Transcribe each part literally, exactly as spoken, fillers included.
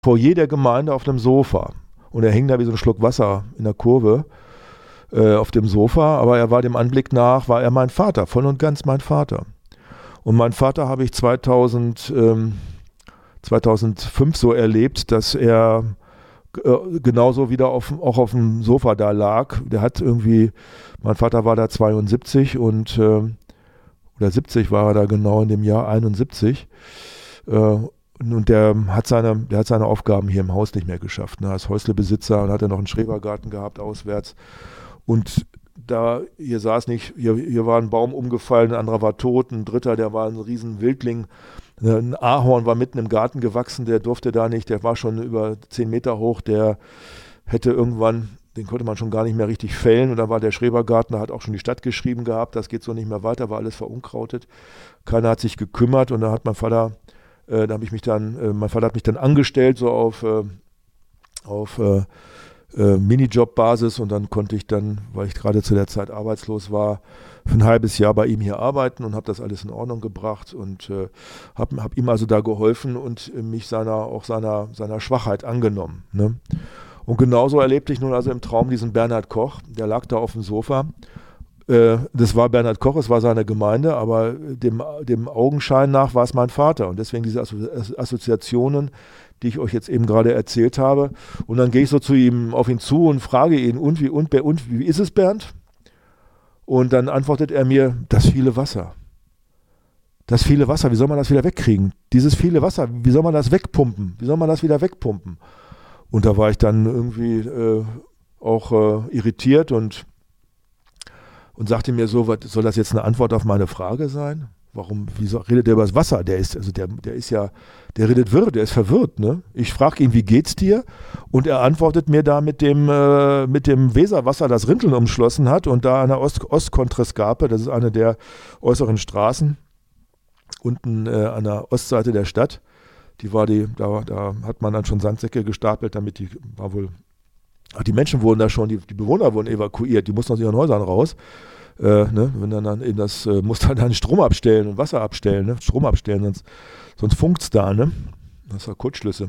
Foyer der Gemeinde auf einem Sofa. Und er hing da wie so ein Schluck Wasser in der Kurve äh, auf dem Sofa. Aber er war dem Anblick nach, war er mein Vater, voll und ganz mein Vater. Und meinen Vater habe ich zweitausend, ähm, zweitausendfünf so erlebt, dass er äh, genauso wieder auf, auch auf dem Sofa da lag. Der hat irgendwie, mein Vater war da zweiundsiebzig und äh, oder siebzig war er da genau in dem Jahr, einundsiebzig. Äh, Und der hat seine, der hat seine Aufgaben hier im Haus nicht mehr geschafft. Ne? Als Häuslebesitzer und hat er noch einen Schrebergarten gehabt auswärts. Und da, hier saß nicht, hier, hier war ein Baum umgefallen, ein anderer war tot, ein dritter, der war ein riesen Wildling. Ein Ahorn war mitten im Garten gewachsen, der durfte da nicht, der war schon über zehn Meter hoch, der hätte irgendwann, den konnte man schon gar nicht mehr richtig fällen. Und da war der Schrebergarten, da hat auch schon die Stadt geschrieben gehabt, das geht so nicht mehr weiter, war alles verunkrautet. Keiner hat sich gekümmert und da hat mein Vater Äh, da habe ich mich dann, äh, mein Vater hat mich dann angestellt, so auf, äh, auf äh, äh, Minijob-Basis und dann konnte ich dann, weil ich gerade zu der Zeit arbeitslos war, für ein halbes Jahr bei ihm hier arbeiten und habe das alles in Ordnung gebracht und äh, habe hab ihm also da geholfen und äh, mich seiner, auch seiner, seiner Schwachheit angenommen. Ne? Und genauso erlebte ich nun also im Traum diesen Bernhard Koch, der lag da auf dem Sofa. Das war Bernhard Koch, es war seine Gemeinde, aber dem, dem Augenschein nach war es mein Vater. Und deswegen diese Assoziationen, die ich euch jetzt eben gerade erzählt habe. Und dann gehe ich so zu ihm, auf ihn zu und frage ihn, und wie, und, und wie ist es, Bernd? Und dann antwortet er mir, das viele Wasser. Das viele Wasser, wie soll man das wieder wegkriegen? Dieses viele Wasser, wie soll man das wegpumpen? Wie soll man das wieder wegpumpen? Und da war ich dann irgendwie äh, auch äh, irritiert und und sagte mir so, was, soll das jetzt eine Antwort auf meine Frage sein? Warum, wieso redet der über das Wasser? Der ist, also der, der ist ja, der redet wirr, der ist verwirrt, ne? Ich frage ihn, wie geht's dir? Und er antwortet mir da mit dem, äh, mit dem Weserwasser, das Rinteln umschlossen hat und da an der Ost, Ostkontrescarpe, das ist eine der äußeren Straßen, unten äh, an der Ostseite der Stadt, die war die, da, da hat man dann schon Sandsäcke gestapelt, damit die, war wohl, ach, die Menschen wurden da schon, die, die Bewohner wurden evakuiert, die mussten aus ihren Häusern raus. Äh, ne, wenn dann, dann in das, äh, muss dann, dann Strom abstellen und Wasser abstellen, ne? Strom abstellen, sonst, sonst funkt's da, ne? Das war Kurzschlüsse.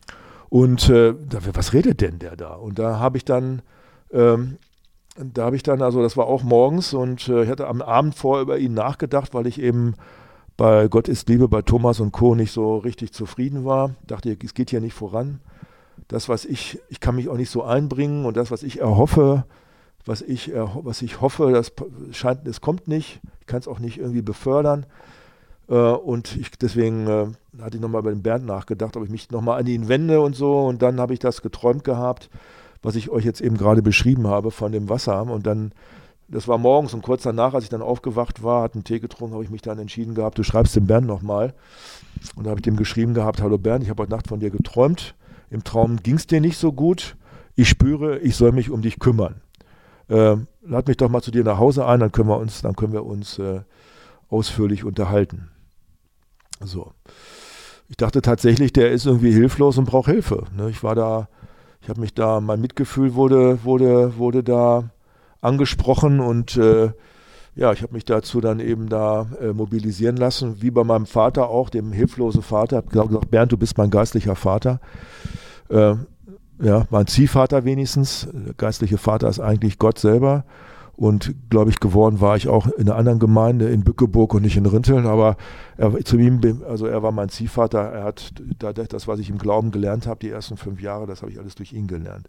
Und äh, da, was redet denn der da? Und da habe ich dann, ähm, da habe ich dann, also das war auch morgens und äh, ich hatte am Abend vorher über ihn nachgedacht, weil ich eben bei Gott ist Liebe, bei Thomas und Co. nicht so richtig zufrieden war. Dachte, es geht hier nicht voran. Das, was ich, ich kann mich auch nicht so einbringen und das, was ich erhoffe, was ich, was ich hoffe, das scheint, es kommt nicht. Ich kann es auch nicht irgendwie befördern. Und ich, deswegen äh, hatte ich nochmal über den Bernd nachgedacht, ob ich mich nochmal an ihn wende und so. Und dann habe ich das geträumt gehabt, was ich euch jetzt eben gerade beschrieben habe von dem Wasser. Und dann, das war morgens und kurz danach, als ich dann aufgewacht war, hatte einen Tee getrunken, habe ich mich dann entschieden gehabt, du schreibst dem Bernd nochmal. Und da habe ich dem geschrieben gehabt, hallo Bernd, ich habe heute Nacht von dir geträumt. Im Traum ging es dir nicht so gut. Ich spüre, ich soll mich um dich kümmern. Äh, lad mich doch mal zu dir nach Hause ein, dann können wir uns, dann können wir uns äh, ausführlich unterhalten. So. Ich dachte tatsächlich, der ist irgendwie hilflos und braucht Hilfe. Ne? Ich war da, ich habe mich da, mein Mitgefühl wurde, wurde, wurde da angesprochen und äh, ja, ich habe mich dazu dann eben da äh, mobilisieren lassen, wie bei meinem Vater auch, dem hilflosen Vater. Ich habe gesagt, Bernd, du bist mein geistlicher Vater. Äh, ja, mein Ziehvater wenigstens. Der geistliche Vater ist eigentlich Gott selber. Und glaube ich, geworden war ich auch in einer anderen Gemeinde in Bückeburg und nicht in Rinteln. Aber er, zu ihm, also er war mein Ziehvater. Er hat das, was ich im Glauben gelernt habe, die ersten fünf Jahre, das habe ich alles durch ihn gelernt.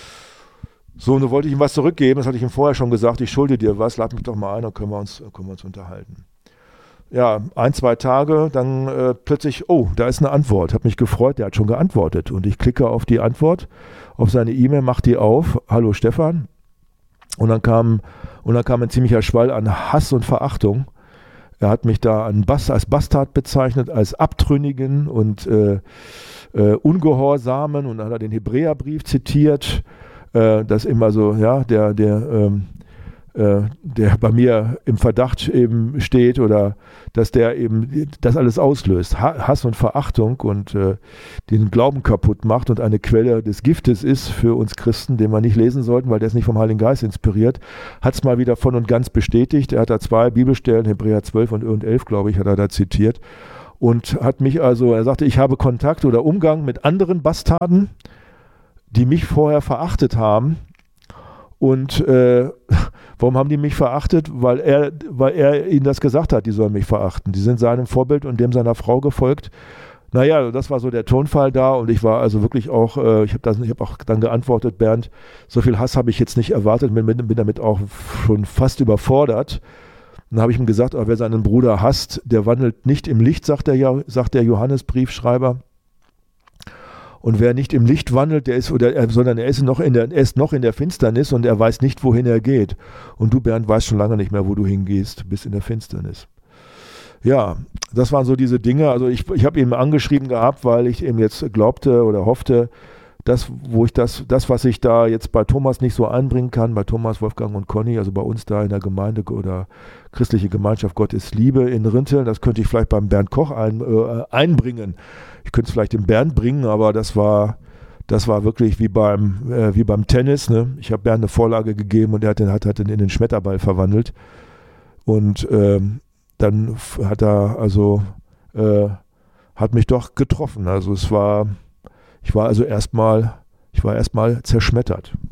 So, und da wollte ich ihm was zurückgeben, das hatte ich ihm vorher schon gesagt, ich schulde dir was, lad mich doch mal ein, dann können wir uns, können wir uns unterhalten. Ja, ein, zwei Tage, dann äh, plötzlich, oh, da ist eine Antwort, hat mich gefreut, der hat schon geantwortet und ich klicke auf die Antwort, auf seine E-Mail, mach die auf, hallo Stefan, und dann kam, und dann kam ein ziemlicher Schwall an Hass und Verachtung. Er hat mich da an Bas, als Bastard bezeichnet, als Abtrünnigen und äh, äh, Ungehorsamen und dann hat er den Hebräerbrief zitiert, dass immer so, ja, der, der, ähm, äh, der bei mir im Verdacht eben steht oder dass der eben das alles auslöst, Hass und Verachtung und äh, den Glauben kaputt macht und eine Quelle des Giftes ist für uns Christen, den wir nicht lesen sollten, weil der ist nicht vom Heiligen Geist inspiriert, hat es mal wieder voll und ganz bestätigt. Er hat da zwei Bibelstellen, Hebräer zwölf und elf, glaube ich, hat er da zitiert. und hat mich also, er sagte, ich habe Kontakt oder Umgang mit anderen Bastarden, die mich vorher verachtet haben. Und äh, warum haben die mich verachtet? Weil er, weil er ihnen das gesagt hat, die sollen mich verachten. Die sind seinem Vorbild und dem seiner Frau gefolgt. Naja, das war so der Tonfall da und ich war also wirklich auch, äh, ich habe hab auch dann geantwortet, Bernd, so viel Hass habe ich jetzt nicht erwartet, bin, bin damit auch schon fast überfordert. Dann habe ich ihm gesagt, oh, wer seinen Bruder hasst, der wandelt nicht im Licht, sagt der, sagt der Johannesbriefschreiber. Und wer nicht im Licht wandelt, der ist, oder, sondern er ist, noch in der, er ist noch in der Finsternis und er weiß nicht, wohin er geht. Und du, Bernd, weißt schon lange nicht mehr, wo du hingehst, bist in der Finsternis. Ja, das waren so diese Dinge. Also ich, ich habe ihn angeschrieben gehabt, weil ich eben jetzt glaubte oder hoffte, dass, wo ich das, das, was ich da jetzt bei Thomas nicht so einbringen kann, bei Thomas, Wolfgang und Conny, also bei uns da in der Gemeinde oder christliche Gemeinschaft Gott ist Liebe in Rinteln, das könnte ich vielleicht beim Bernd Koch ein, äh, einbringen. Ich könnte es vielleicht dem Bernd bringen, aber das war, das war wirklich wie beim, äh, wie beim Tennis. Ne? Ich habe Bernd eine Vorlage gegeben und er hat den, hat, hat den in den Schmetterball verwandelt. Und ähm, dann hat er also, äh, hat mich doch getroffen. Also es war, ich war also erstmal, ich war erstmal zerschmettert.